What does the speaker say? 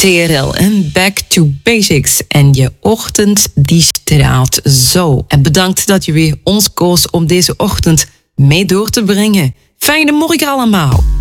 TRL en Back to Basics. En je ochtend die straalt zo. En bedankt dat je weer ons koos om deze ochtend mee door te brengen. Fijne morgen allemaal.